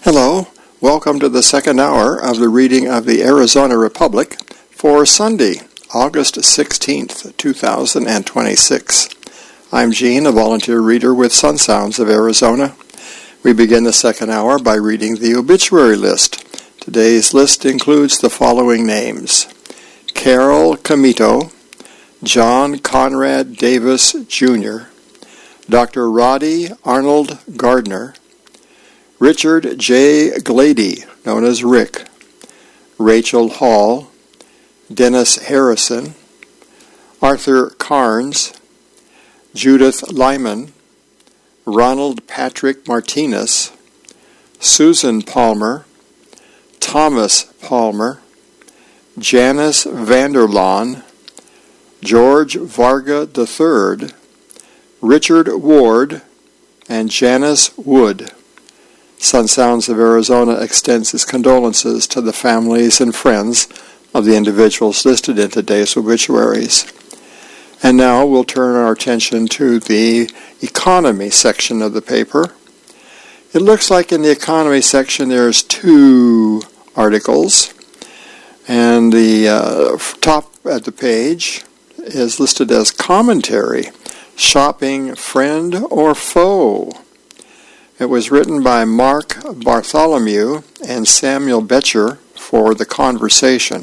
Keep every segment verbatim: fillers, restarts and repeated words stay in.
Hello, welcome to the second hour of the reading of the Arizona Republic for Sunday, August sixteenth, two thousand twenty-six. I'm Gene, a volunteer reader with Sun Sounds of Arizona. We begin the second hour by reading the obituary list. Today's list includes the following names: Carol Comito, John Conrad Davis, Junior, Doctor Roddy Arnold Gardner, Richard J. Glady, known as Rick, Rachel Hall, Dennis Harrison, Arthur Carnes, Judith Lyman, Ronald Patrick Martinez, Susan Palmer, Thomas Palmer, Janice Vanderlaan, George Varga the third, Richard Ward, and Janice Wood. Sun Sounds of Arizona extends its condolences to the families and friends of the individuals listed in today's obituaries. And now we'll turn our attention to the economy section of the paper. It looks like in the economy section there's two articles, and the uh, top at the page is listed as commentary, shopping friend or foe. It was written by Mark Bartholomew and Samuel Betcher for The Conversation.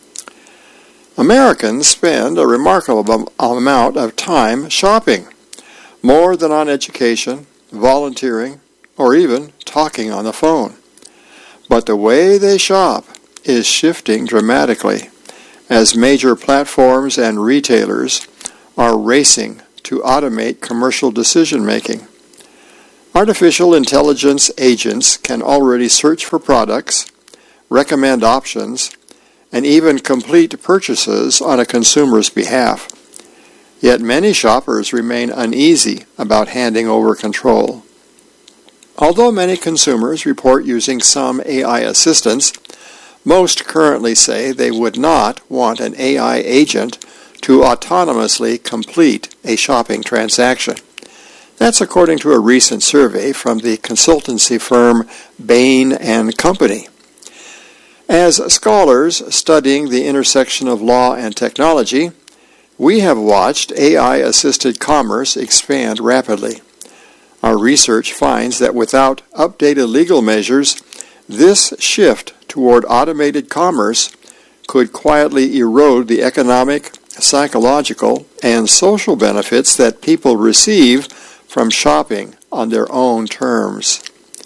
Americans spend a remarkable amount of time shopping, more than on education, volunteering, or even talking on the phone. But the way they shop is shifting dramatically as major platforms and retailers are racing to automate commercial decision-making. Artificial intelligence agents can already search for products, recommend options, and even complete purchases on a consumer's behalf. Yet many shoppers remain uneasy about handing over control. Although many consumers report using some A I assistants, most currently say they would not want an A I agent to autonomously complete a shopping transaction. That's according to a recent survey from the consultancy firm Bain and Company. As scholars studying the intersection of law and technology, we have watched A I-assisted commerce expand rapidly. Our research finds that without updated legal measures, this shift toward automated commerce could quietly erode the economic, psychological, and social benefits that people receive from shopping on their own terms.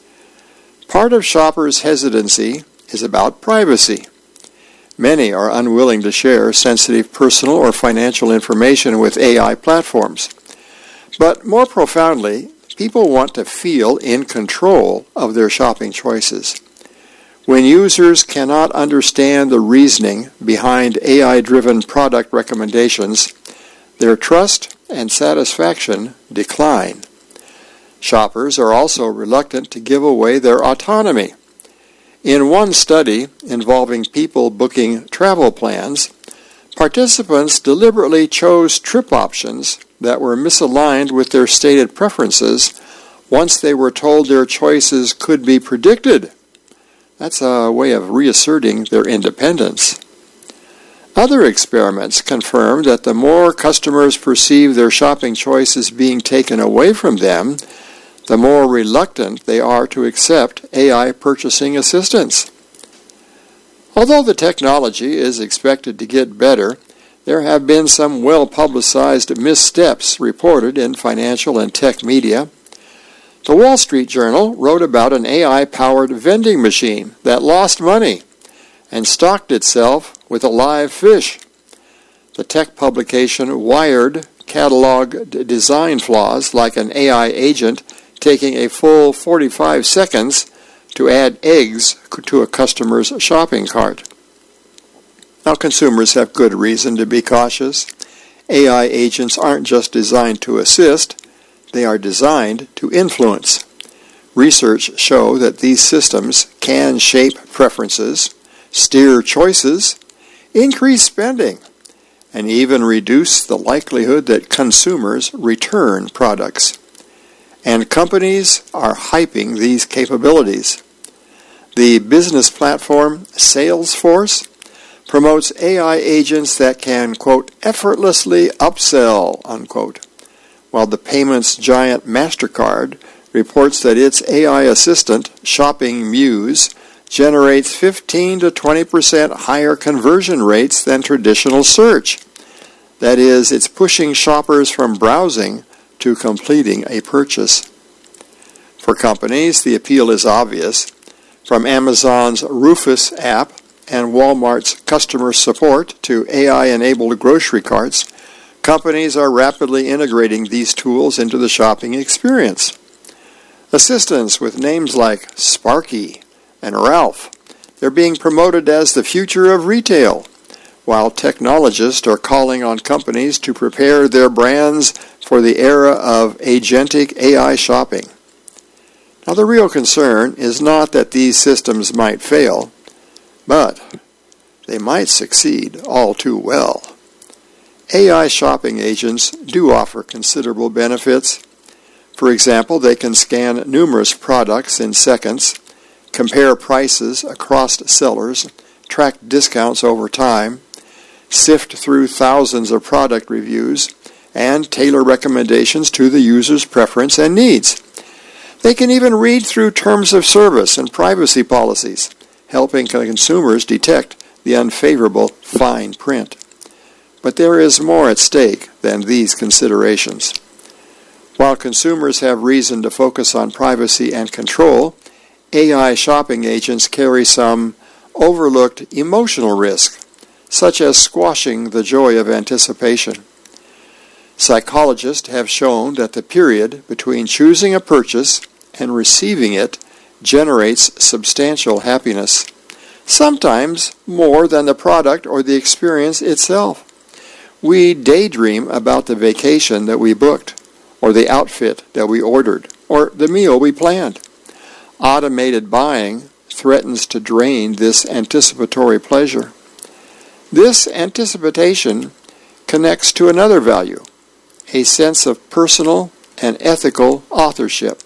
Part of shoppers' hesitancy is about privacy. Many are unwilling to share sensitive personal or financial information with A I platforms. But more profoundly, people want to feel in control of their shopping choices. When users cannot understand the reasoning behind A I-driven product recommendations, their trust and satisfaction decline. Shoppers are also reluctant to give away their autonomy. In one study involving people booking travel plans, participants deliberately chose trip options that were misaligned with their stated preferences once they were told their choices could be predicted. That's a way of reasserting their independence. Other experiments confirm that the more customers perceive their shopping choices being taken away from them, the more reluctant they are to accept A I purchasing assistance. Although the technology is expected to get better, there have been some well-publicized missteps reported in financial and tech media. The Wall Street Journal wrote about an A I-powered vending machine that lost money and stocked itself with a live fish. The tech publication Wired cataloged design flaws like an A I agent taking a full forty-five seconds to add eggs to a customer's shopping cart. Now, consumers have good reason to be cautious. A I agents aren't just designed to assist, they are designed to influence. Research show that these systems can shape preferences, steer choices, increase spending, and even reduce the likelihood that consumers return products. And companies are hyping these capabilities. The business platform Salesforce promotes A I agents that can, quote, effortlessly upsell, unquote, while the payments giant MasterCard reports that its A I assistant, Shopping Muse, generates fifteen to twenty percent higher conversion rates than traditional search. That is, it's pushing shoppers from browsing to completing a purchase. For companies, the appeal is obvious. From Amazon's Rufus app and Walmart's customer support to A I-enabled grocery carts, companies are rapidly integrating these tools into the shopping experience. Assistants with names like Sparky and Ralph, they're being promoted as the future of retail, while technologists are calling on companies to prepare their brands for the era of agentic A I shopping. Now, the real concern is not that these systems might fail, but they might succeed all too well. A I shopping agents do offer considerable benefits. For example, they can scan numerous products in seconds, compare prices across sellers, track discounts over time, sift through thousands of product reviews, and tailor recommendations to the user's preference and needs. They can even read through terms of service and privacy policies, helping consumers detect the unfavorable fine print. But there is more at stake than these considerations. While consumers have reason to focus on privacy and control, A I shopping agents carry some overlooked emotional risk, such as squashing the joy of anticipation. Psychologists have shown that the period between choosing a purchase and receiving it generates substantial happiness, sometimes more than the product or the experience itself. We daydream about the vacation that we booked, or the outfit that we ordered, or the meal we planned. Automated buying threatens to drain this anticipatory pleasure. This anticipation connects to another value, a sense of personal and ethical authorship.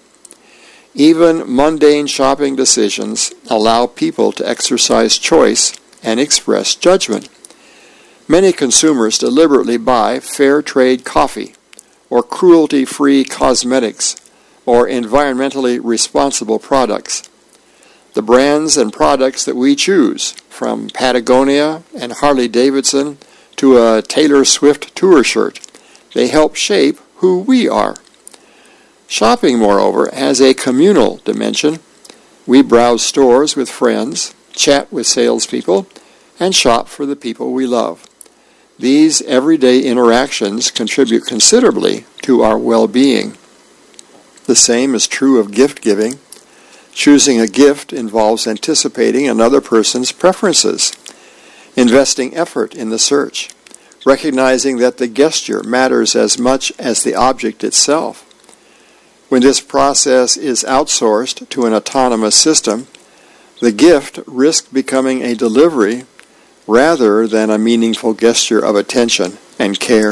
Even mundane shopping decisions allow people to exercise choice and express judgment. Many consumers deliberately buy fair trade coffee, or cruelty-free cosmetics, or environmentally responsible products. The brands and products that we choose, from Patagonia and Harley-Davidson to a Taylor Swift tour shirt, they help shape who we are. Shopping, moreover, has a communal dimension. We browse stores with friends, chat with salespeople, and shop for the people we love. These everyday interactions contribute considerably to our well-being. The same is true of gift giving. Choosing a gift involves anticipating another person's preferences, investing effort in the search, recognizing that the gesture matters as much as the object itself. When this process is outsourced to an autonomous system, the gift risks becoming a delivery rather than a meaningful gesture of attention and care.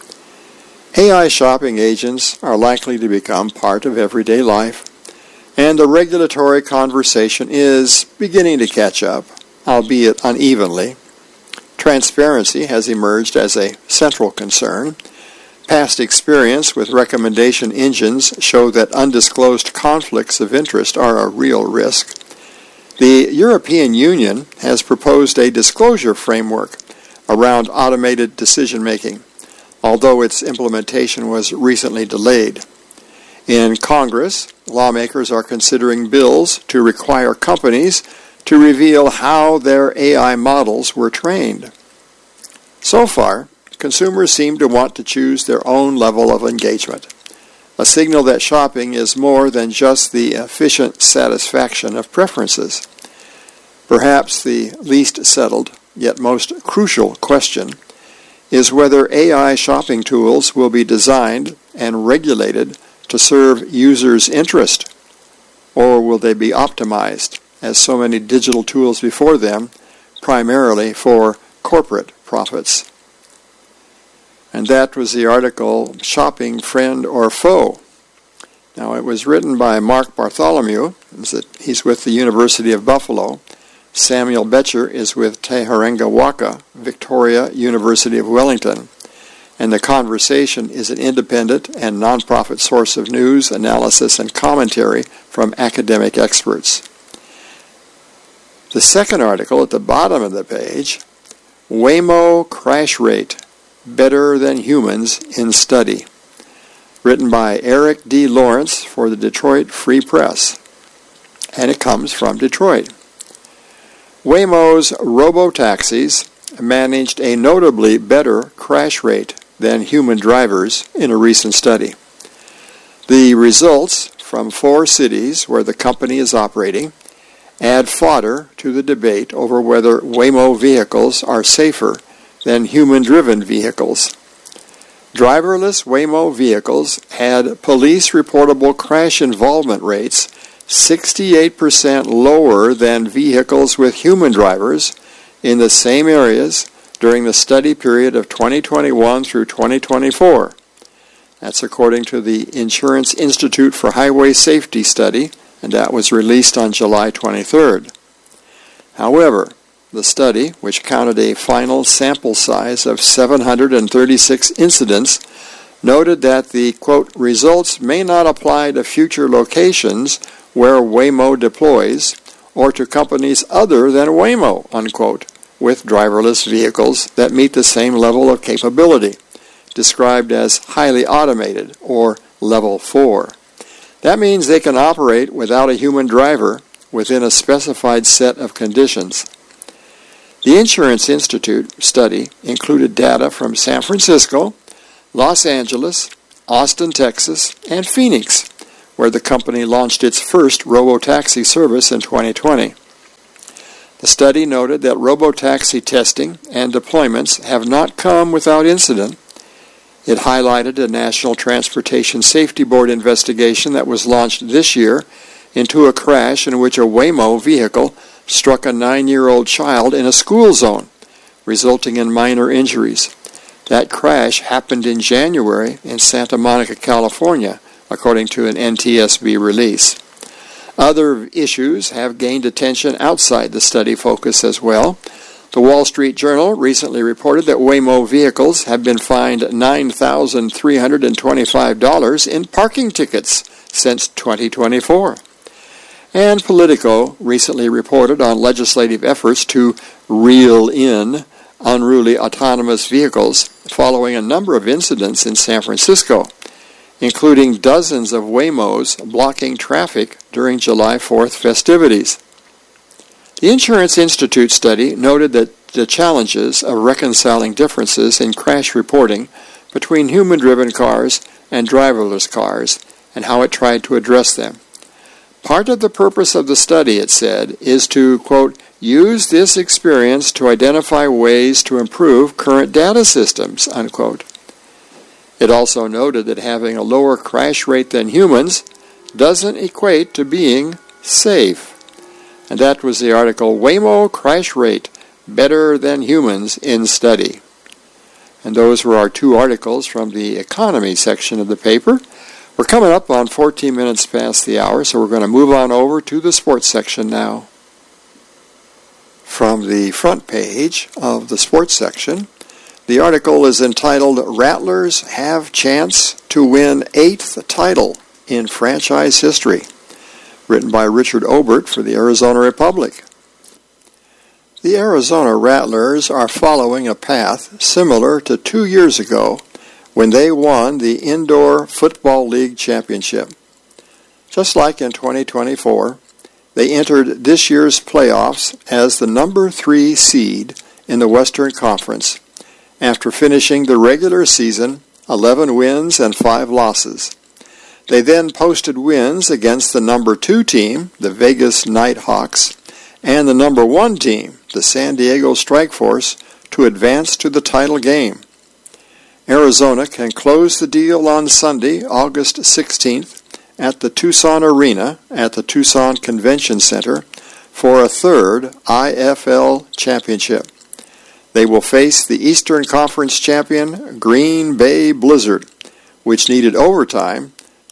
A I shopping agents are likely to become part of everyday life, and the regulatory conversation is beginning to catch up, albeit unevenly. Transparency has emerged as a central concern. Past experience with recommendation engines show that undisclosed conflicts of interest are a real risk. The European Union has proposed a disclosure framework around automated decision-making, although its implementation was recently delayed. In Congress, lawmakers are considering bills to require companies to reveal how their A I models were trained. So far, consumers seem to want to choose their own level of engagement, a signal that shopping is more than just the efficient satisfaction of preferences. Perhaps the least settled, yet most crucial question is whether A I shopping tools will be designed and regulated to serve users' interest, or will they be optimized, as so many digital tools before them, primarily for corporate profits. And that was the article, Shopping Friend or Foe. Now, it was written by Mark Bartholomew. He's with the University of Buffalo. Samuel Betcher is with Teharenga Waka, Victoria University of Wellington. And the conversation is an independent and nonprofit source of news, analysis, and commentary from academic experts. The second article at the bottom of the page, Waymo Crash Rate, Better Than Humans in Study, written by Eric D. Lawrence for the Detroit Free Press, and it comes from Detroit. Waymo's robo-taxis managed a notably better crash rate than human drivers in a recent study. The results from four cities where the company is operating add fodder to the debate over whether Waymo vehicles are safer than human-driven vehicles. Driverless Waymo vehicles had police-reportable crash involvement rates sixty-eight percent lower than vehicles with human drivers in the same areas during the study period of twenty twenty-one through twenty twenty-four. That's according to the Insurance Institute for Highway Safety study, and that was released on July twenty-third. However, the study, which counted a final sample size of seven hundred thirty-six incidents, noted that the, quote, results may not apply to future locations where Waymo deploys or to companies other than Waymo, unquote, with driverless vehicles that meet the same level of capability, described as highly automated, or level four. That means they can operate without a human driver within a specified set of conditions. The Insurance Institute study included data from San Francisco, Los Angeles, Austin, Texas, and Phoenix, where the company launched its first robotaxi service in twenty twenty. The study noted that robotaxi testing and deployments have not come without incident. It highlighted a National Transportation Safety Board investigation that was launched this year into a crash in which a Waymo vehicle struck a nine-year-old child in a school zone, resulting in minor injuries. That crash happened in January in Santa Monica, California, according to an N T S B release. Other issues have gained attention outside the study focus as well. The Wall Street Journal recently reported that Waymo vehicles have been fined nine thousand three hundred twenty-five dollars in parking tickets since twenty twenty-four. And Politico recently reported on legislative efforts to reel in unruly autonomous vehicles following a number of incidents in San Francisco, including dozens of Waymos blocking traffic during July fourth festivities. The Insurance Institute study noted that the challenges of reconciling differences in crash reporting between human-driven cars and driverless cars and how it tried to address them. Part of the purpose of the study, it said, is to, quote, use this experience to identify ways to improve current data systems, unquote. It also noted that having a lower crash rate than humans doesn't equate to being safe. And that was the article, Waymo Crash Rate, Better Than Humans in Study. And those were our two articles from the economy section of the paper. We're coming up on fourteen minutes past the hour, so we're going to move on over to the sports section now. From the front page of the sports section, the article is entitled, Rattlers Have Chance to Win Eighth Title in Franchise History, written by Richard Obert for the Arizona Republic. The Arizona Rattlers are following a path similar to two years ago when they won the Indoor Football League Championship. Just like in twenty twenty-four, they entered this year's playoffs as the number three seed in the Western Conference after finishing the regular season eleven wins and five losses. They then posted wins against the number two team, the Vegas Nighthawks, and the number one team, the San Diego Strikeforce, to advance to the title game. Arizona can close the deal on Sunday, August sixteenth, at the Tucson Arena at the Tucson Convention Center for a third I F L championship. They will face the Eastern Conference champion Green Bay Blizzard, which needed overtime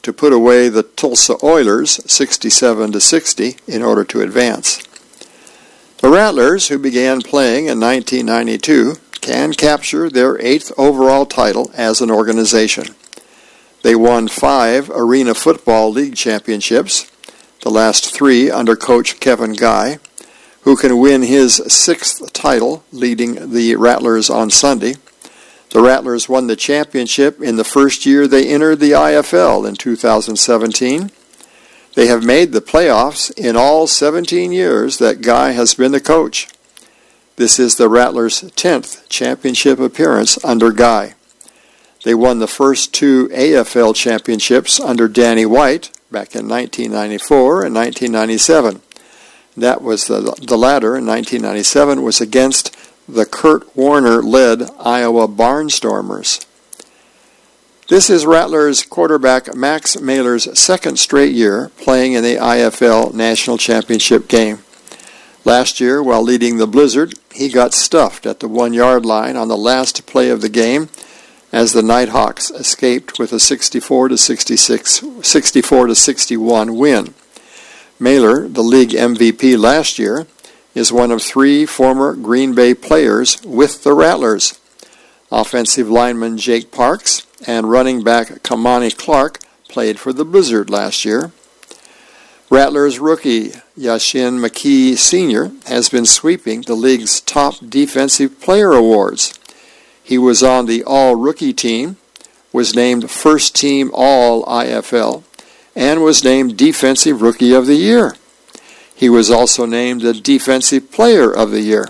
to put away the Tulsa Oilers sixty-seven to sixty in order to advance. The Rattlers, who began playing in nineteen ninety-two, can capture their eighth overall title as an organization. They won five Arena Football League championships, the last three under coach Kevin Guy, who can win his sixth title leading the Rattlers on Sunday. The Rattlers won the championship in the first year they entered the I F L in two thousand seventeen. They have made the playoffs in all seventeen years that Guy has been the coach. This is the Rattlers' tenth championship appearance under Guy. They won the first two A F L championships under Danny White back in nineteen ninety-four and nineteen ninety-seven. That was the, the latter in nineteen ninety-seven was against the Kurt Warner-led Iowa Barnstormers. This is Rattlers quarterback Max Mailer's second straight year playing in the I F L National Championship game. Last year, while leading the Blizzard, he got stuffed at the one-yard line on the last play of the game as the Nighthawks escaped with a sixty-four to sixty-six, sixty-four to sixty-one win. Mailer, the league M V P last year, is one of three former Green Bay players with the Rattlers. Offensive lineman Jake Parks and running back Kamani Clark played for the Blizzard last year. Rattlers rookie Yashin McKee Senior has been sweeping the league's top defensive player awards. He was on the All-Rookie team, was named First Team All-I F L, and was named Defensive Rookie of the Year. He was also named the Defensive Player of the Year.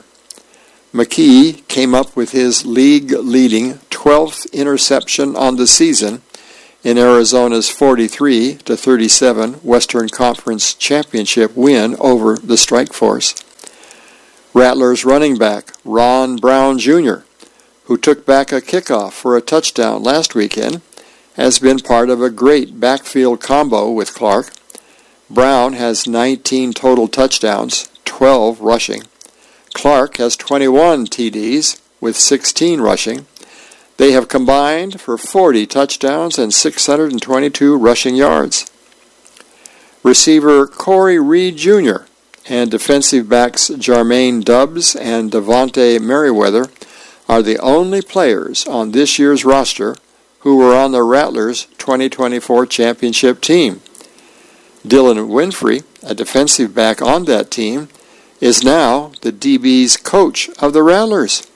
McKee came up with his league-leading twelfth interception on the season in Arizona's forty-three to thirty-seven Western Conference Championship win over the Strike Force. Rattlers running back Ron Brown Junior, who took back a kickoff for a touchdown last weekend, has been part of a great backfield combo with Clark. Brown has nineteen total touchdowns, twelve rushing. Clark has twenty-one T Ds with sixteen rushing. They have combined for forty touchdowns and six hundred twenty-two rushing yards. Receiver Corey Reed Junior and defensive backs Jermaine Dubbs and Devontae Merriweather are the only players on this year's roster who were on the Rattlers' twenty twenty-four championship team. Dylan Winfrey, a defensive back on that team, is now the D B's coach of the Rattlers.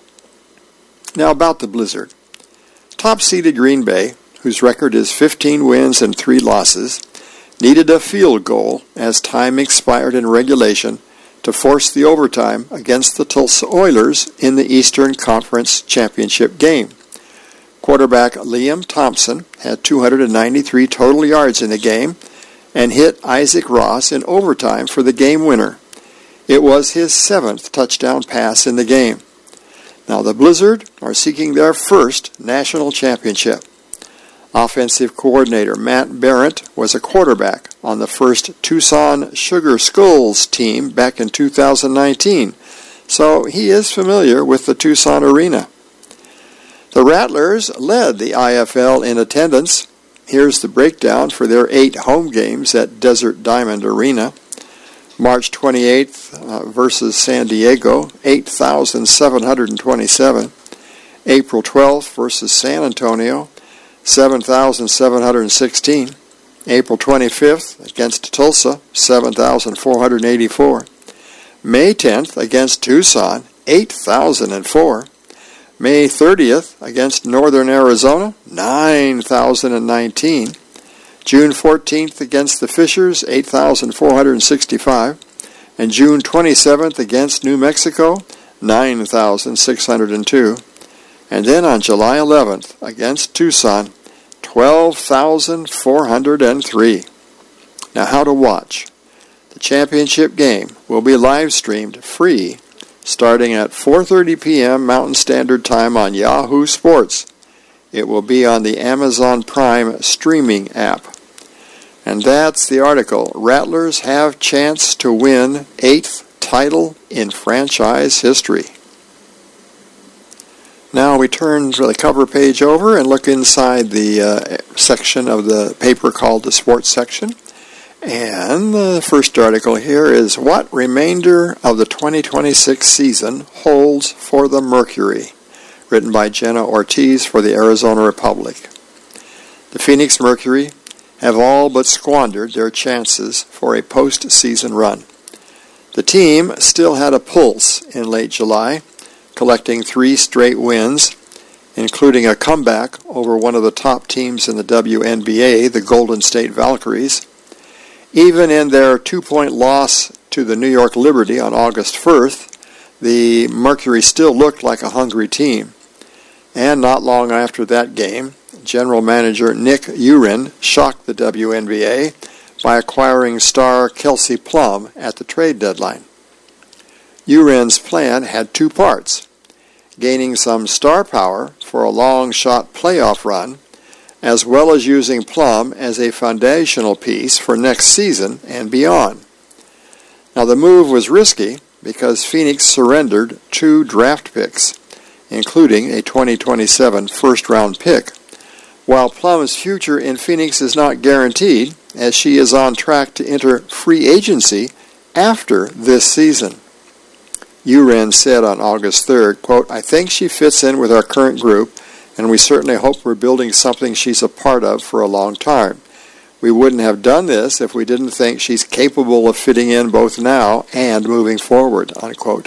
Now about the Blizzard. Top-seeded Green Bay, whose record is fifteen wins and three losses, needed a field goal as time expired in regulation to force the overtime against the Tulsa Oilers in the Eastern Conference Championship game. Quarterback Liam Thompson had two hundred ninety-three total yards in the game and hit Isaac Ross in overtime for the game winner. It was his seventh touchdown pass in the game. Now the Blizzard are seeking their first national championship. Offensive coordinator Matt Barrett was a quarterback on the first Tucson Sugar Skulls team back in two thousand nineteen, so he is familiar with the Tucson arena. The Rattlers led the I F L in attendance. Here's the breakdown for their eight home games at Desert Diamond Arena. March twenty-eighth uh, versus San Diego, eight thousand seven hundred twenty-seven. April twelfth versus San Antonio, seven thousand seven hundred sixteen. April twenty-fifth against Tulsa, seven thousand four hundred eighty-four. May tenth against Tucson, eight thousand four. May thirtieth against Northern Arizona, nine thousand nineteen. June fourteenth against the Fishers, eight thousand four hundred sixty-five. And June twenty-seventh against New Mexico, nine thousand six hundred two. And then on July eleventh against Tucson, twelve thousand four hundred three. Now how to watch. The championship game will be live streamed free starting at four thirty p.m. Mountain Standard Time on Yahoo Sports. It will be on the Amazon Prime streaming app. And that's the article. Rattlers have chance to win eighth title in franchise history. Now we turn to the cover page over and look inside the uh, section of the paper called the Sports section. And the first article here is What Remainder of the twenty twenty-six Season Holds for the Mercury, written by Jenna Ortiz for the Arizona Republic. The Phoenix Mercury have all but squandered their chances for a postseason run. The team still had a pulse in late July, collecting three straight wins, including a comeback over one of the top teams in the W N B A, the Golden State Valkyries. Even in their two-point loss to the New York Liberty on August first, the Mercury still looked like a hungry team. And not long after that game, General Manager Nick U'Ren shocked the W N B A by acquiring star Kelsey Plum at the trade deadline. U'Ren's plan had two parts: gaining some star power for a long-shot playoff run, as well as using Plum as a foundational piece for next season and beyond. Now the move was risky because Phoenix surrendered two draft picks, including a twenty twenty-seven first-round pick, while Plum's future in Phoenix is not guaranteed, as she is on track to enter free agency after this season. U'Ren said on August third, quote, "I think she fits in with our current group, and we certainly hope we're building something she's a part of for a long time. We wouldn't have done this if we didn't think she's capable of fitting in both now and moving forward," unquote.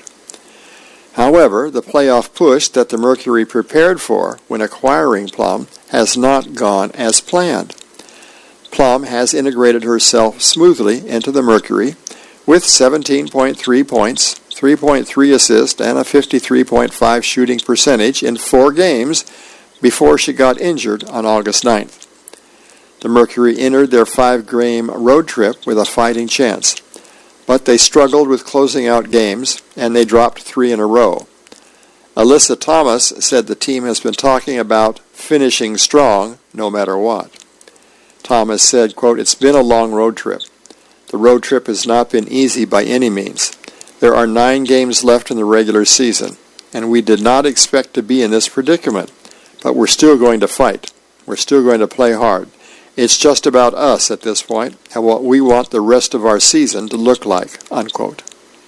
However, the playoff push that the Mercury prepared for when acquiring Plum has not gone as planned. Plum has integrated herself smoothly into the Mercury with seventeen point three points, three point three assists, and a fifty-three point five shooting percentage in four games before she got injured on August ninth. The Mercury entered their five-game road trip with a fighting chance, but they struggled with closing out games, and they dropped three in a row. Alyssa Thomas said the team has been talking about finishing strong no matter what. Thomas said, quote, "It's been a long road trip. The road trip has not been easy by any means. There are nine games left in the regular season, and we did not expect to be in this predicament. But we're still going to fight. We're still going to play hard. It's just about us at this point and what we want the rest of our season to look like," unquote.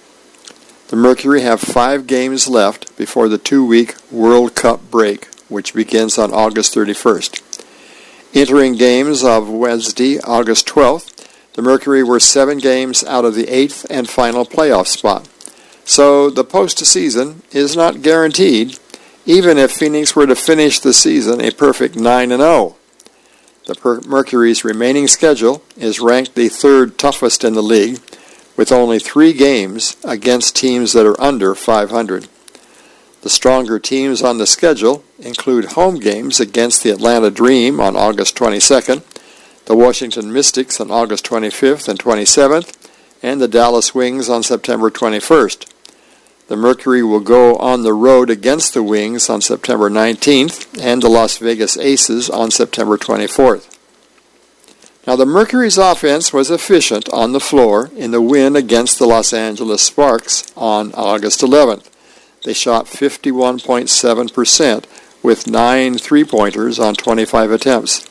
The Mercury have five games left before the two-week World Cup break, which begins on August thirty-first. Entering games of Wednesday, August twelfth, the Mercury were seven games out of the eighth and final playoff spot. So the postseason is not guaranteed, even if Phoenix were to finish the season a perfect nine and oh. The per- Mercury's remaining schedule is ranked the third toughest in the league, with only three games against teams that are under five hundred. The stronger teams on the schedule include home games against the Atlanta Dream on August twenty-second, the Washington Mystics on August twenty-fifth and twenty-seventh, and the Dallas Wings on September twenty-first. The Mercury will go on the road against the Wings on September nineteenth and the Las Vegas Aces on September twenty-fourth. Now, the Mercury's offense was efficient on the floor in the win against the Los Angeles Sparks on August eleventh. They shot fifty-one point seven percent with nine three-pointers on twenty-five attempts.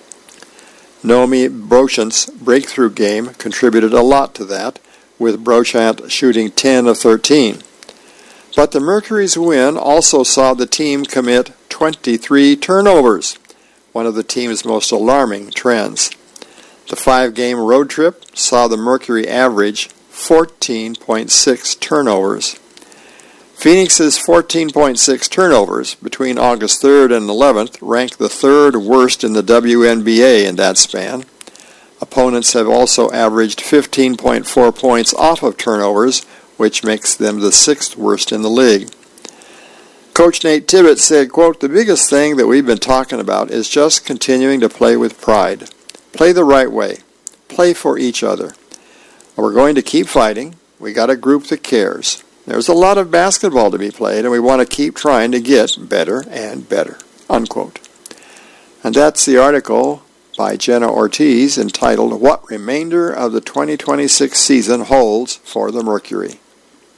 Naomi Beauchamp's breakthrough game contributed a lot to that, with Beauchamp shooting ten of thirteen. But the Mercury's win also saw the team commit twenty-three turnovers, one of the team's most alarming trends. The five-game road trip saw the Mercury average fourteen point six turnovers. Phoenix's fourteen point six turnovers between August third and eleventh ranked the third worst in the W N B A in that span. Opponents have also averaged fifteen point four points off of turnovers, which makes them the sixth worst in the league. Coach Nate Tibbetts said, quote, "The biggest thing that we've been talking about is just continuing to play with pride. Play the right way. Play for each other. We're going to keep fighting. We got a group that cares. There's a lot of basketball to be played, and we want to keep trying to get better and better," unquote. And that's the article by Jenna Ortiz entitled, "What Remainder of the twenty twenty-six Season Holds for the Mercury."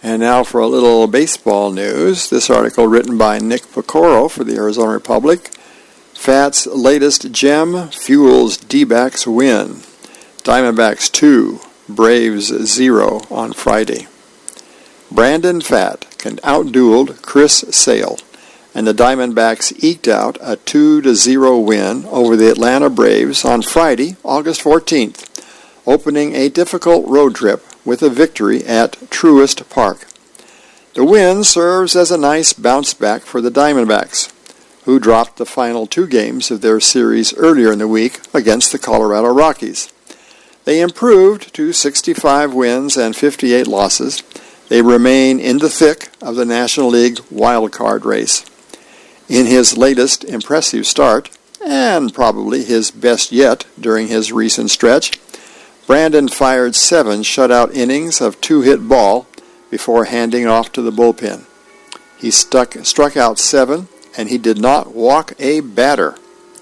And now for a little baseball news. This article written by Nick Pecoro for the Arizona Republic. Fat's latest gem fuels D-backs win. Diamondbacks two, Braves zero on Friday. Brandon Pfaadt can outdueled Chris Sale, and the Diamondbacks eked out a two to zero win over the Atlanta Braves on Friday, August fourteenth, opening a difficult road trip with a victory at Truist Park. The win serves as a nice bounce back for the Diamondbacks, who dropped the final two games of their series earlier in the week against the Colorado Rockies. They improved to sixty-five wins and fifty-eight losses. They remain in the thick of the National League wildcard race. In his latest impressive start, and probably his best yet during his recent stretch, Brandon fired seven shutout innings of two-hit ball before handing off to the bullpen. He stuck, struck out seven, and he did not walk a batter.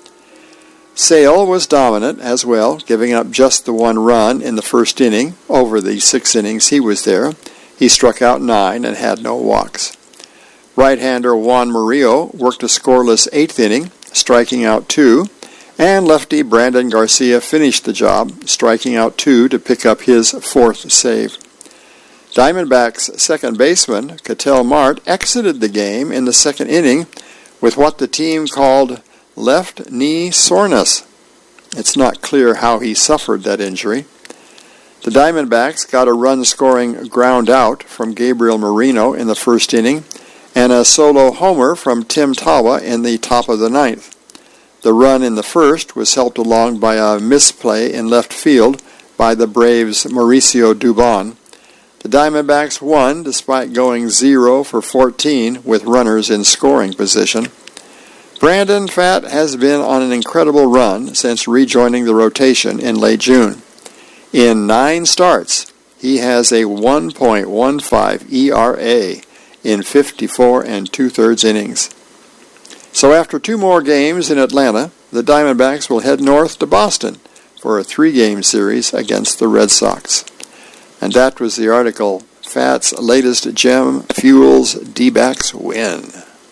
Sale was dominant as well, giving up just the one run in the first inning. Over the six innings he was there, he struck out nine and had no walks. Right-hander Juan Murillo worked a scoreless eighth inning, striking out two, and lefty Brandon Garcia finished the job, striking out two to pick up his fourth save. Diamondbacks second baseman Ketel Marte exited the game in the second inning with what the team called left knee soreness. It's not clear how he suffered that injury. The Diamondbacks got a run-scoring ground out from Gabriel Moreno in the first inning and a solo homer from Tim Tawa in the top of the ninth. The run in the first was helped along by a misplay in left field by the Braves' Mauricio Dubon. The Diamondbacks won despite going zero for fourteen with runners in scoring position. Brandon Pfaadt has been on an incredible run since rejoining the rotation in late June. In nine starts, he has a one point one five E R A in fifty-four and two-thirds innings. So after two more games in Atlanta, the Diamondbacks will head north to Boston for a three-game series against the Red Sox. And that was the article, Pfaadt's latest gem fuels D-backs win.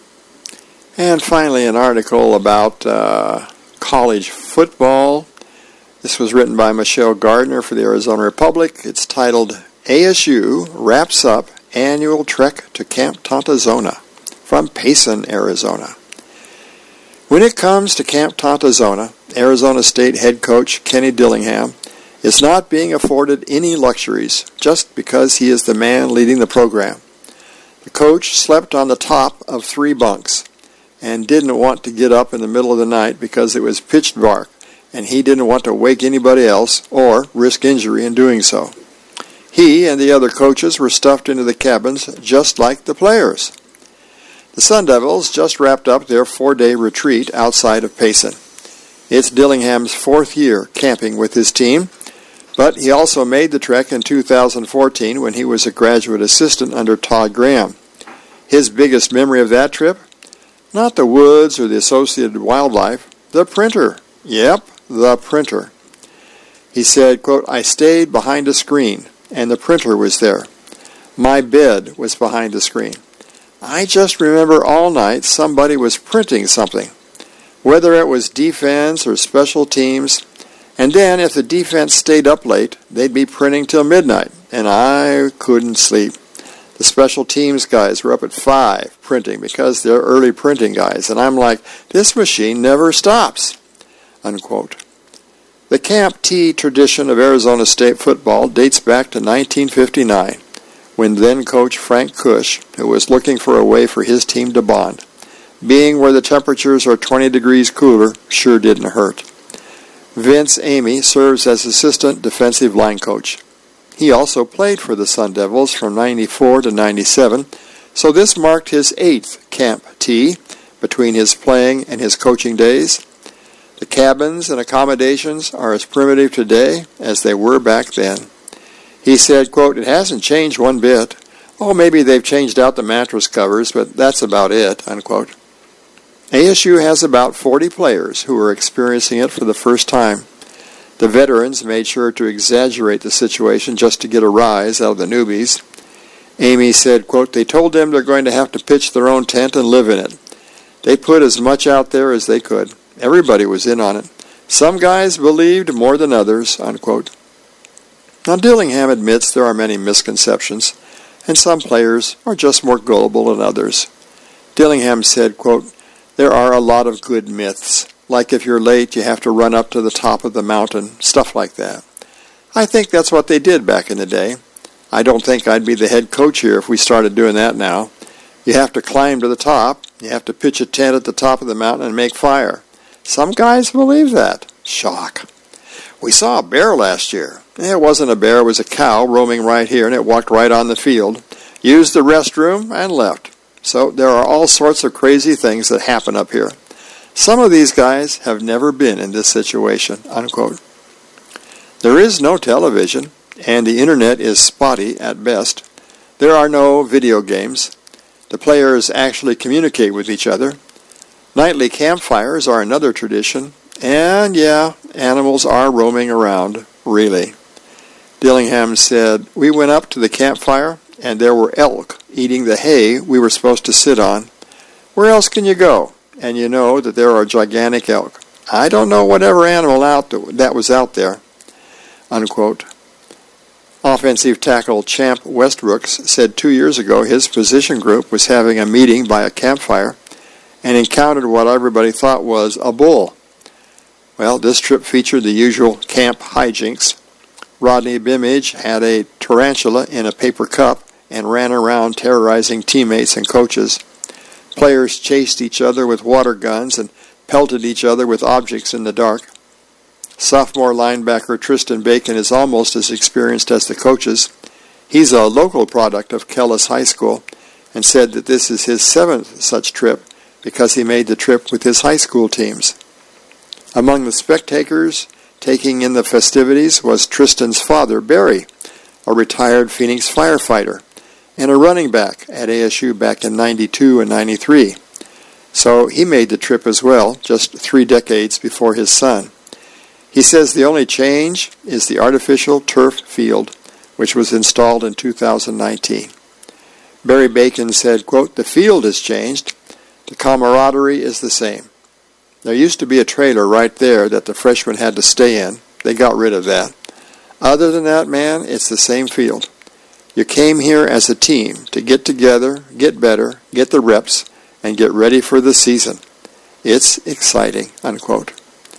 And finally, an article about uh, college football. This was written by Michelle Gardner for the Arizona Republic. It's titled, A S U Wraps Up Annual Trek to Camp Tontozona from Payson, Arizona. When it comes to Camp Tontozona, Arizona State head coach Kenny Dillingham is not being afforded any luxuries just because he is the man leading the program. The coach slept on the top of three bunks and didn't want to get up in the middle of the night because it was pitch dark, and he didn't want to wake anybody else or risk injury in doing so. He and the other coaches were stuffed into the cabins just like the players. The Sun Devils just wrapped up their four-day retreat outside of Payson. It's Dillingham's fourth year camping with his team, but he also made the trek in two thousand fourteen when he was a graduate assistant under Todd Graham. His biggest memory of that trip? Not the woods or the associated wildlife, the printer. Yep, the printer. He said, quote, I stayed behind a screen, and the printer was there. My bed was behind the screen. I just remember all night somebody was printing something, whether it was defense or special teams, and then if the defense stayed up late, they'd be printing till midnight, and I couldn't sleep. The special teams guys were up at five printing because they're early printing guys, and I'm like, this machine never stops, unquote. The Camp T tradition of Arizona State football dates back to nineteen fifty-nine. When then-coach Frank Kush, who was looking for a way for his team to bond. Being where the temperatures are twenty degrees cooler sure didn't hurt. Vince Amy serves as assistant defensive line coach. He also played for the Sun Devils from ninety-four to ninety-seven, so this marked his eighth Camp T between his playing and his coaching days. The cabins and accommodations are as primitive today as they were back then. He said, quote, it hasn't changed one bit. Oh, maybe they've changed out the mattress covers, but that's about it, unquote. A S U has about forty players who are experiencing it for the first time. The veterans made sure to exaggerate the situation just to get a rise out of the newbies. Amy said, quote, they told them they're going to have to pitch their own tent and live in it. They put as much out there as they could. Everybody was in on it. Some guys believed more than others, unquote. Now, Dillingham admits there are many misconceptions, and some players are just more gullible than others. Dillingham said, quote, there are a lot of good myths, like if you're late you have to run up to the top of the mountain, stuff like that. I think that's what they did back in the day. I don't think I'd be the head coach here if we started doing that now. You have to climb to the top, you have to pitch a tent at the top of the mountain and make fire. Some guys believe that. Shock. We saw a bear last year. It wasn't a bear, it was a cow roaming right here, and it walked right on the field, used the restroom, and left. So there are all sorts of crazy things that happen up here. Some of these guys have never been in this situation, unquote. There is no television, and the internet is spotty at best. There are no video games. The players actually communicate with each other. Nightly campfires are another tradition, and yeah, animals are roaming around, really. Dillingham said, we went up to the campfire, and there were elk eating the hay we were supposed to sit on. Where else can you go? And you know that there are gigantic elk. I don't know whatever animal out th- that was out there, unquote. Offensive tackle Champ Westbrooks said two years ago his position group was having a meeting by a campfire and encountered what everybody thought was a bull. Well, this trip featured the usual camp hijinks. Rodney Bimage had a tarantula in a paper cup and ran around terrorizing teammates and coaches. Players chased each other with water guns and pelted each other with objects in the dark. Sophomore linebacker Tristan Bacon is almost as experienced as the coaches. He's a local product of Kellis High School and said that this is his seventh such trip because he made the trip with his high school teams. Among the spectators taking in the festivities was Tristan's father, Barry, a retired Phoenix firefighter, and a running back at A S U back in ninety-two and ninety-three. So he made the trip as well, just three decades before his son. He says the only change is the artificial turf field, which was installed in two thousand nineteen. Barry Bacon said, quote, the field has changed. The camaraderie is the same. There used to be a trailer right there that the freshmen had to stay in. They got rid of that. Other than that, man, it's the same field. You came here as a team to get together, get better, get the reps, and get ready for the season. It's exciting, unquote.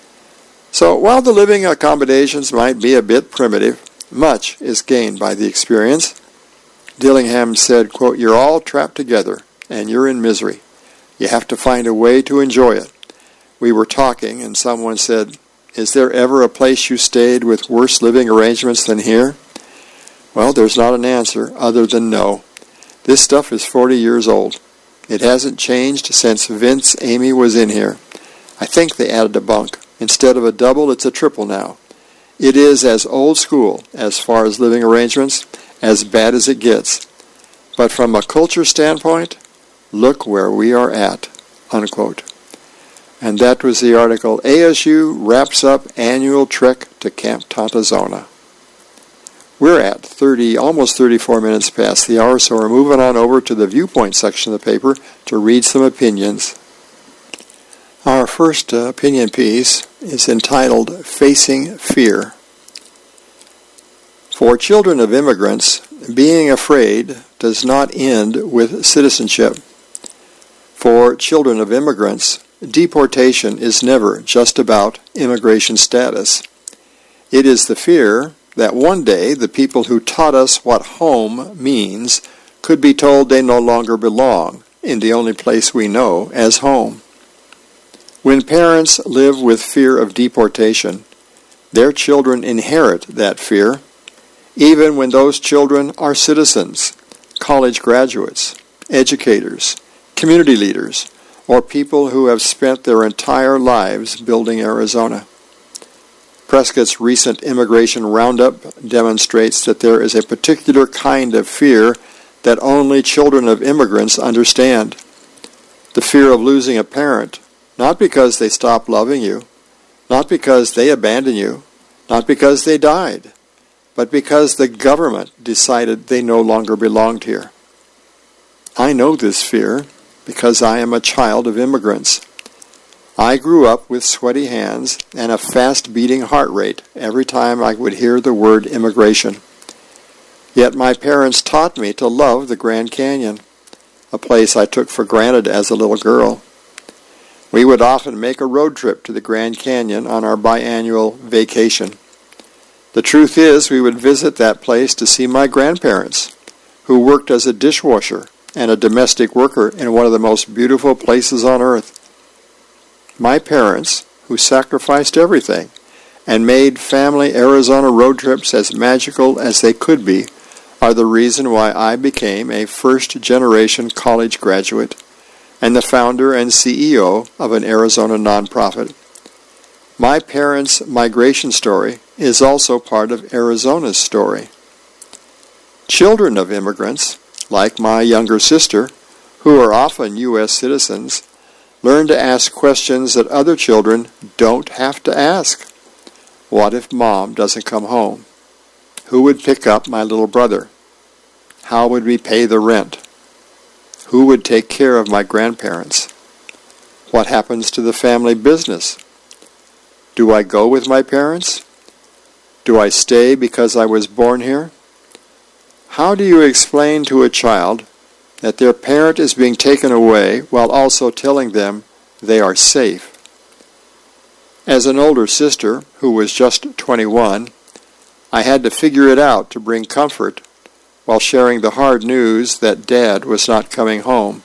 So while the living accommodations might be a bit primitive, much is gained by the experience. Dillingham said, quote, you're all trapped together, and you're in misery. You have to find a way to enjoy it. We were talking, and someone said, is there ever a place you stayed with worse living arrangements than here? Well, there's not an answer other than no. This stuff is forty years old. It hasn't changed since Vince Amy was in here. I think they added a bunk. Instead of a double, it's a triple now. It is as old school, as far as living arrangements, as bad as it gets. But from a culture standpoint, look where we are at, unquote. And that was the article, A S U wraps up annual trek to Camp Tontozona. We're at thirty, almost thirty-four minutes past the hour, so we're moving on over to the viewpoint section of the paper to read some opinions. Our first uh, opinion piece is entitled Facing Fear. For children of immigrants, being afraid does not end with citizenship. For children of immigrants, deportation is never just about immigration status. It is the fear that one day the people who taught us what home means could be told they no longer belong in the only place we know as home. When parents live with fear of deportation, their children inherit that fear, even when those children are citizens, college graduates, educators, community leaders, or people who have spent their entire lives building Arizona. Prescott's recent immigration roundup demonstrates that there is a particular kind of fear that only children of immigrants understand. The fear of losing a parent, not because they stopped loving you, not because they abandoned you, not because they died, but because the government decided they no longer belonged here. I know this fear because I am a child of immigrants. I grew up with sweaty hands and a fast-beating heart rate every time I would hear the word immigration. Yet my parents taught me to love the Grand Canyon, a place I took for granted as a little girl. We would often make a road trip to the Grand Canyon on our biannual vacation. The truth is, we would visit that place to see my grandparents, who worked as a dishwasher and a domestic worker in one of the most beautiful places on earth. My parents, who sacrificed everything and made family Arizona road trips as magical as they could be, are the reason why I became a first-generation college graduate and the founder and C E O of an Arizona nonprofit. My parents' migration story is also part of Arizona's story. Children of immigrants, like my younger sister, who are often U S citizens, learn to ask questions that other children don't have to ask. What if mom doesn't come home? Who would pick up my little brother? How would we pay the rent? Who would take care of my grandparents? What happens to the family business? Do I go with my parents? Do I stay because I was born here? How do you explain to a child that their parent is being taken away while also telling them they are safe? As an older sister who was just twenty-one, I had to figure it out to bring comfort while sharing the hard news that Dad was not coming home.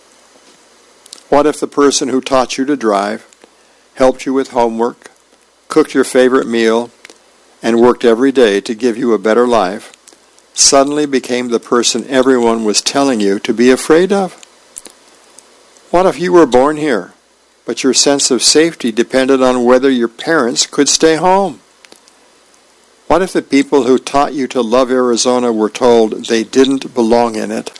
What if the person who taught you to drive, helped you with homework, cooked your favorite meal, and worked every day to give you a better life, suddenly became the person everyone was telling you to be afraid of? What if you were born here, but your sense of safety depended on whether your parents could stay home? What if the people who taught you to love Arizona were told they didn't belong in it?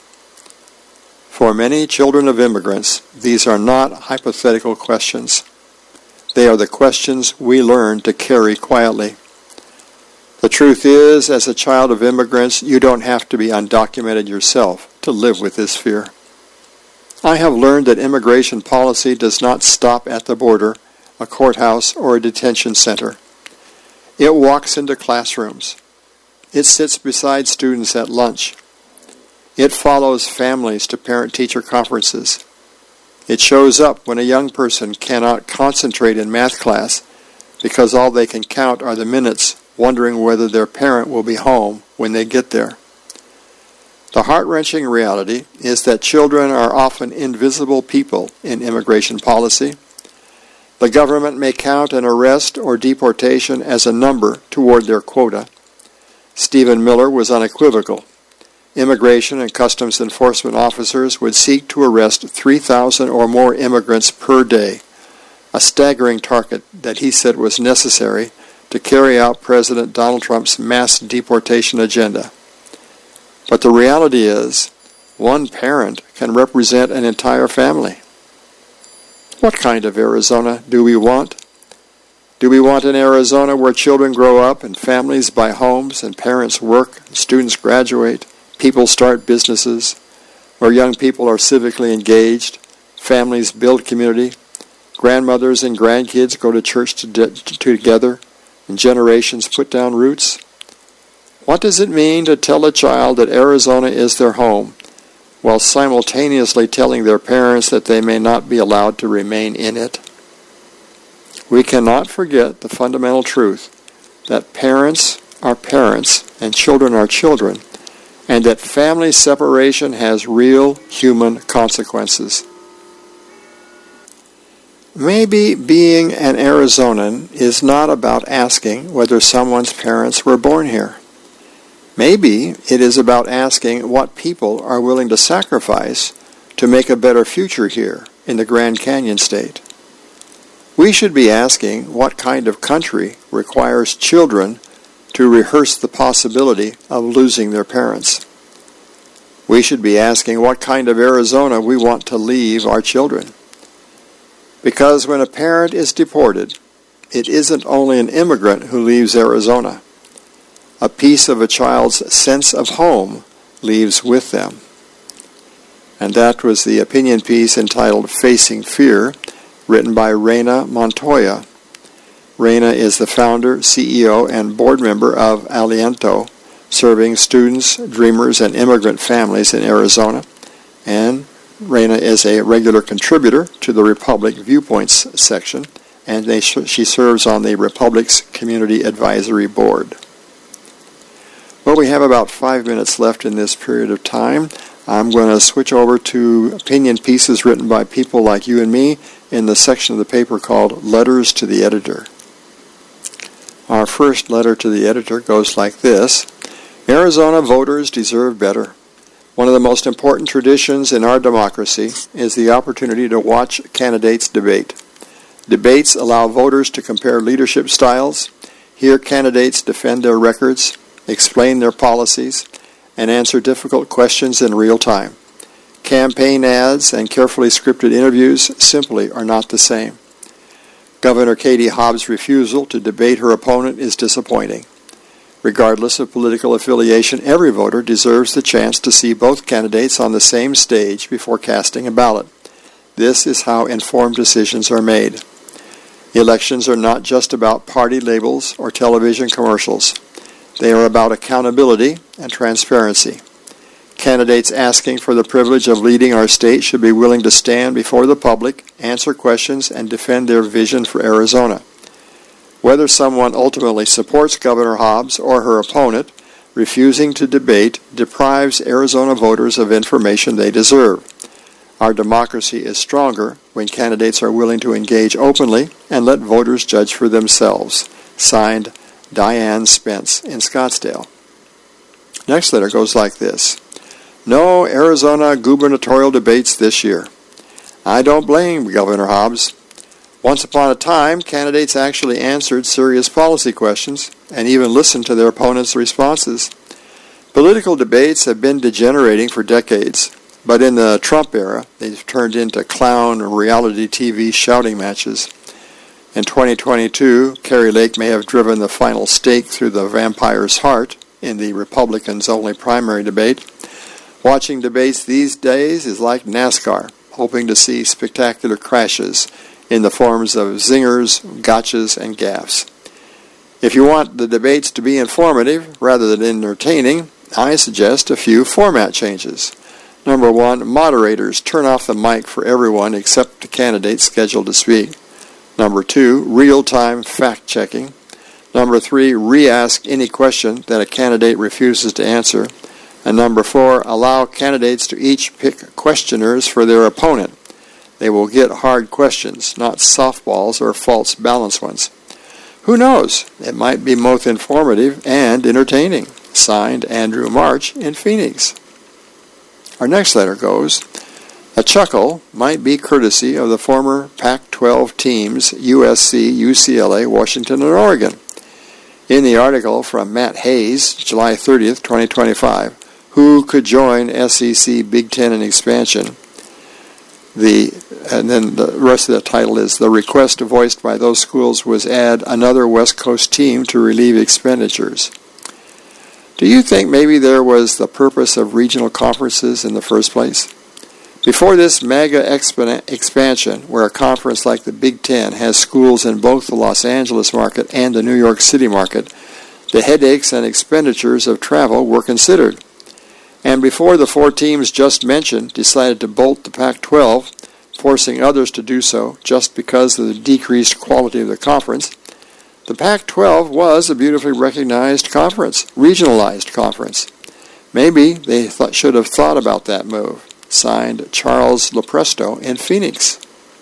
For many children of immigrants, these are not hypothetical questions. They are the questions we learn to carry quietly. The truth is, as a child of immigrants, you don't have to be undocumented yourself to live with this fear. I have learned that immigration policy does not stop at the border, a courthouse, or a detention center. It walks into classrooms. It sits beside students at lunch. It follows families to parent-teacher conferences. It shows up when a young person cannot concentrate in math class because all they can count are the minutes, wondering whether their parent will be home when they get there. The heart-wrenching reality is that children are often invisible people in immigration policy. The government may count an arrest or deportation as a number toward their quota. Stephen Miller was unequivocal. Immigration and Customs Enforcement officers would seek to arrest three thousand or more immigrants per day, a staggering target that he said was necessary to carry out President Donald Trump's mass deportation agenda. But the reality is, one parent can represent an entire family. What kind of Arizona do we want? Do we want an Arizona where children grow up and families buy homes and parents work and students graduate, people start businesses, where young people are civically engaged, families build community, grandmothers and grandkids go to church to de- to together, and generations put down roots? What does it mean to tell a child that Arizona is their home, while simultaneously telling their parents that they may not be allowed to remain in it? We cannot forget the fundamental truth that parents are parents and children are children, and that family separation has real human consequences. Maybe being an Arizonan is not about asking whether someone's parents were born here. Maybe it is about asking what people are willing to sacrifice to make a better future here in the Grand Canyon State. We should be asking what kind of country requires children to rehearse the possibility of losing their parents. We should be asking what kind of Arizona we want to leave our children. Because when a parent is deported, it isn't only an immigrant who leaves Arizona. A piece of a child's sense of home leaves with them. And that was the opinion piece entitled Facing Fear, written by Reina Montoya. Reina is the founder, C E O, and board member of Aliento, serving students, dreamers, and immigrant families in Arizona. And Reina is a regular contributor to the Republic Viewpoints section, and they, she serves on the Republic's Community Advisory Board. Well, we have about five minutes left in this period of time. I'm going to switch over to opinion pieces written by people like you and me in the section of the paper called Letters to the Editor. Our first letter to the editor goes like this. Arizona voters deserve better. One of the most important traditions in our democracy is the opportunity to watch candidates debate. Debates allow voters to compare leadership styles, hear candidates defend their records, explain their policies, and answer difficult questions in real time. Campaign ads and carefully scripted interviews simply are not the same. Governor Katie Hobbs' refusal to debate her opponent is disappointing. Regardless of political affiliation, every voter deserves the chance to see both candidates on the same stage before casting a ballot. This is how informed decisions are made. Elections are not just about party labels or television commercials. They are about accountability and transparency. Candidates asking for the privilege of leading our state should be willing to stand before the public, answer questions, and defend their vision for Arizona. Whether someone ultimately supports Governor Hobbs or her opponent, refusing to debate deprives Arizona voters of information they deserve. Our democracy is stronger when candidates are willing to engage openly and let voters judge for themselves. Signed, Diane Spence in Scottsdale. Next letter goes like this. No Arizona gubernatorial debates this year. I don't blame Governor Hobbs. Once upon a time, candidates actually answered serious policy questions and even listened to their opponents' responses. Political debates have been degenerating for decades, but in the Trump era, they've turned into clown reality T V shouting matches. In twenty twenty-two, Kari Lake may have driven the final stake through the vampire's heart in the Republicans' only primary debate. Watching debates these days is like NASCAR, hoping to see spectacular crashes in the forms of zingers, gotchas, and gaffes. If you want the debates to be informative rather than entertaining, I suggest a few format changes. Number one, moderators turn off the mic for everyone except the candidates scheduled to speak. Number two, real-time fact-checking. Number three, re-ask any question that a candidate refuses to answer. And number four, allow candidates to each pick questioners for their opponent. They will get hard questions, not softballs or false balance ones. Who knows? It might be both informative and entertaining. Signed, Andrew March in Phoenix. Our next letter goes, a chuckle might be courtesy of the former Pac twelve teams U S C, U C L A, Washington, and Oregon. In the article from Matt Hayes, July thirtieth, twenty twenty-five, who could join S E C, Big Ten, and expansion? The and then the rest of the title is the request voiced by those schools was add another West Coast team to relieve expenditures. Do you think maybe there was the purpose of regional conferences in the first place? Before this mega expan- expansion, where a conference like the Big Ten has schools in both the Los Angeles market and the New York City market, the headaches and expenditures of travel were considered. And before the four teams just mentioned decided to bolt the Pac twelve, forcing others to do so just because of the decreased quality of the conference, the Pac twelve was a beautifully recognized conference, regionalized conference. Maybe they th- should have thought about that move. Signed, Charles Lopresto in Phoenix.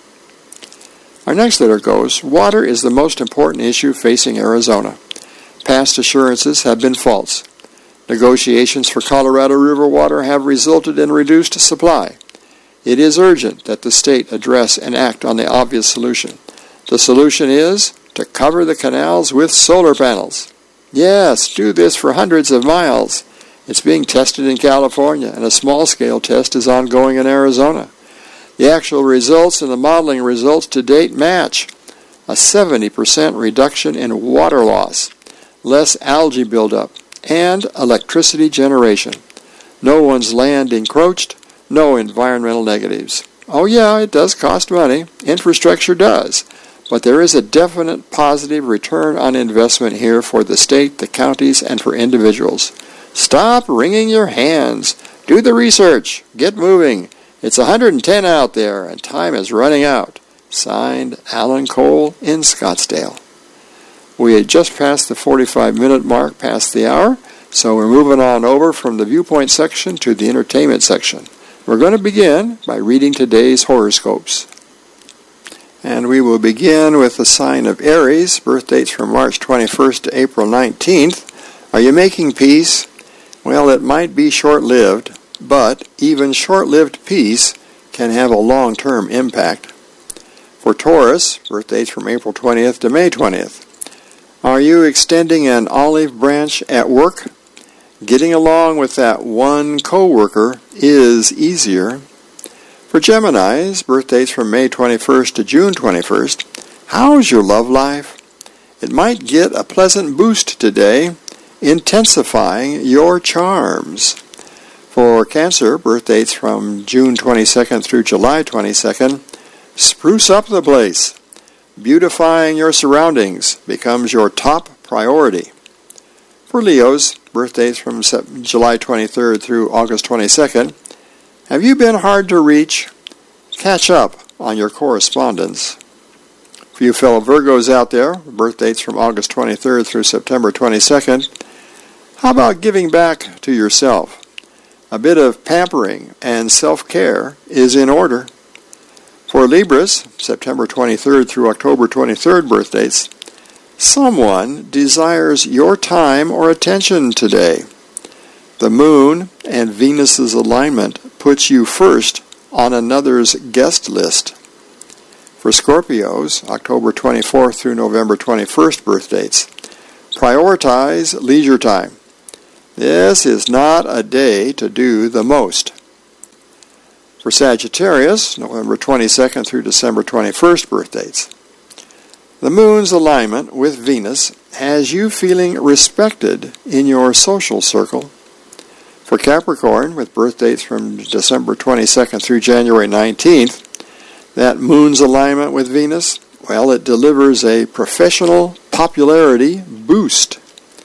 Our next letter goes, water is the most important issue facing Arizona. Past assurances have been false. Negotiations for Colorado River water have resulted in reduced supply. It is urgent that the state address and act on the obvious solution. The solution is to cover the canals with solar panels. Yes, do this for hundreds of miles. It's being tested in California, and a small-scale test is ongoing in Arizona. The actual results and the modeling results to date match. A seventy percent reduction in water loss, less algae buildup, and electricity generation. No one's land encroached, no environmental negatives. Oh yeah, it does cost money. Infrastructure does. But there is a definite positive return on investment here for the state, the counties, and for individuals. Stop wringing your hands. Do the research. Get moving. It's one hundred ten out there, and time is running out. Signed, Alan Cole in Scottsdale. We had just passed the forty-five minute mark, past the hour, so we're moving on over from the viewpoint section to the entertainment section. We're going to begin by reading today's horoscopes. And we will begin with the sign of Aries, birth dates from March twenty-first to April nineteenth. Are you making peace? Well, it might be short-lived, but even short-lived peace can have a long-term impact. For Taurus, birth dates from April twentieth to May twentieth. Are you extending an olive branch at work? Getting along with that one co-worker is easier. For Geminis, birth dates from May twenty-first to June twenty-first, how's your love life? It might get a pleasant boost today, intensifying your charms. For Cancer, birth dates from June twenty-second through July twenty-second, spruce up the place. Beautifying your surroundings becomes your top priority. For Leos, birth dates from July twenty-third through August twenty-second, have you been hard to reach? Catch up on your correspondence. For you fellow Virgos out there, birth dates from August twenty-third through September twenty-second, how about giving back to yourself? A bit of pampering and self-care is in order. For Libras, September twenty-third through October twenty-third birth dates, someone desires your time or attention today. The moon and Venus's alignment puts you first on another's guest list. For Scorpios, October twenty-fourth through November twenty-first birth dates, prioritize leisure time. This is not a day to do the most. For Sagittarius, November twenty-second through December twenty-first birth dates, the moon's alignment with Venus has you feeling respected in your social circle. For Capricorn, with birth dates from December twenty-second through January nineteenth, that moon's alignment with Venus, well, it delivers a professional popularity boost.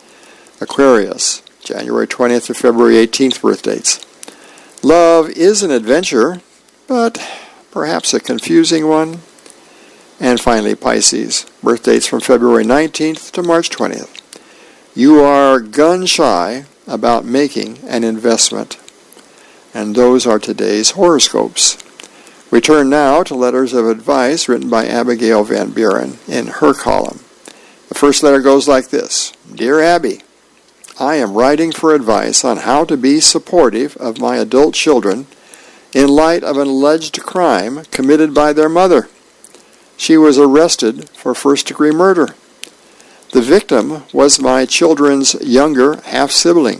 Aquarius, January twentieth to February eighteenth birth dates. Love is an adventure, but perhaps a confusing one. And finally, Pisces, birth dates from February nineteenth to March twentieth. You are gun-shy about making an investment. And those are today's horoscopes. We turn now to letters of advice written by Abigail Van Buren in her column. The first letter goes like this. Dear Abby, I am writing for advice on how to be supportive of my adult children in light of an alleged crime committed by their mother. She was arrested for first-degree murder. The victim was my children's younger half-sibling.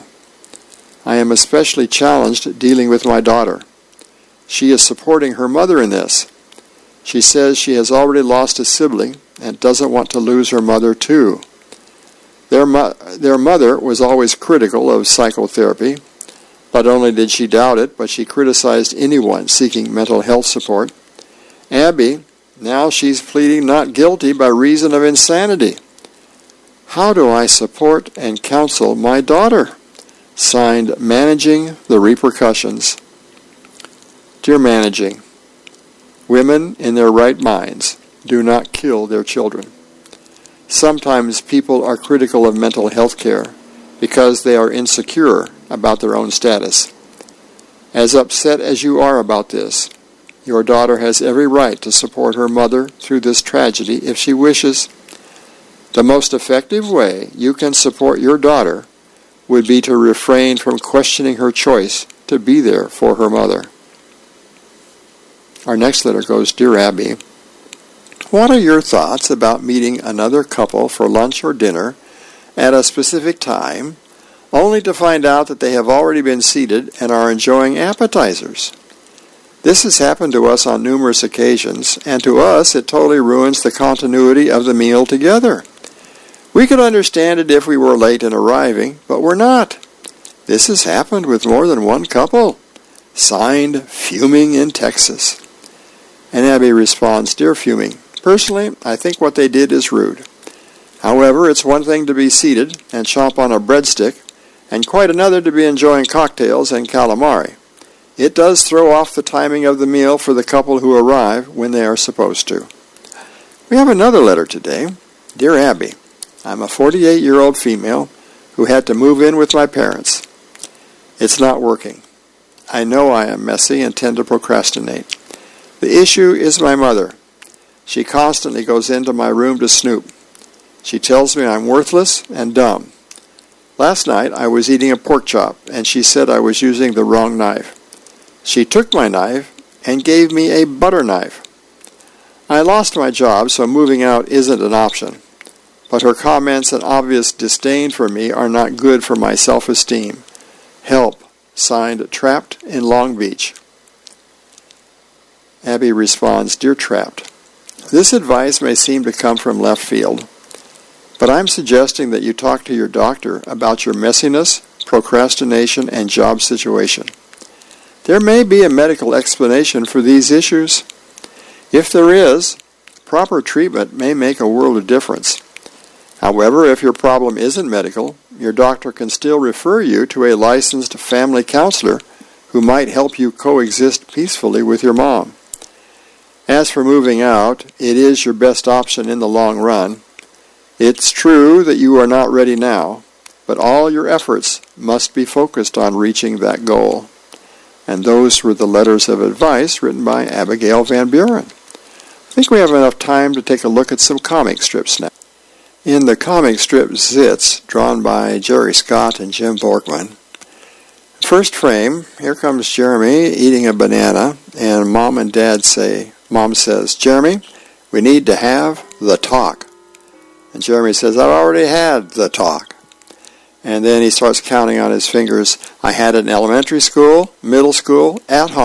I am especially challenged dealing with my daughter. She is supporting her mother in this. She says she has already lost a sibling and doesn't want to lose her mother too. Their, mo- their mother was always critical of psychotherapy. Not only did she doubt it, but she criticized anyone seeking mental health support. Abby, now she's pleading not guilty by reason of insanity. How do I support and counsel my daughter? Signed, Managing the Repercussions. Dear Managing, women in their right minds do not kill their children. Sometimes people are critical of mental health care because they are insecure about their own status. As upset as you are about this, your daughter has every right to support her mother through this tragedy if she wishes. The most effective way you can support your daughter would be to refrain from questioning her choice to be there for her mother. Our next letter goes, Dear Abby, what are your thoughts about meeting another couple for lunch or dinner at a specific time, only to find out that they have already been seated and are enjoying appetizers? This has happened to us on numerous occasions, and to us it totally ruins the continuity of the meal together. We could understand it if we were late in arriving, but we're not. This has happened with more than one couple. Signed, Fuming in Texas. And Abby responds, Dear Fuming, personally, I think what they did is rude. However, it's one thing to be seated and chomp on a breadstick, and quite another to be enjoying cocktails and calamari. It does throw off the timing of the meal for the couple who arrive when they are supposed to. We have another letter today. Dear Abby, I'm a forty-eight-year-old female who had to move in with my parents. It's not working. I know I am messy and tend to procrastinate. The issue is my mother. She constantly goes into my room to snoop. She tells me I'm worthless and dumb. Last night I was eating a pork chop and she said I was using the wrong knife. She took my knife and gave me a butter knife. I lost my job, so moving out isn't an option. But her comments and obvious disdain for me are not good for my self-esteem. Help. Signed, Trapped in Long Beach. Abby responds, Dear Trapped, this advice may seem to come from left field, but I'm suggesting that you talk to your doctor about your messiness, procrastination, and job situation. There may be a medical explanation for these issues. If there is, proper treatment may make a world of difference. However, if your problem isn't medical, your doctor can still refer you to a licensed family counselor who might help you coexist peacefully with your mom. As for moving out, it is your best option in the long run. It's true that you are not ready now, but all your efforts must be focused on reaching that goal. And those were the letters of advice written by Abigail Van Buren. I think we have enough time to take a look at some comic strips now. In the comic strip Zits, drawn by Jerry Scott and Jim Borkman, first frame, here comes Jeremy eating a banana, and Mom and Dad say, Mom says, Jeremy, we need to have the talk. And Jeremy says, I've already had the talk. And then he starts counting on his fingers. I had it in elementary school, middle school, at home.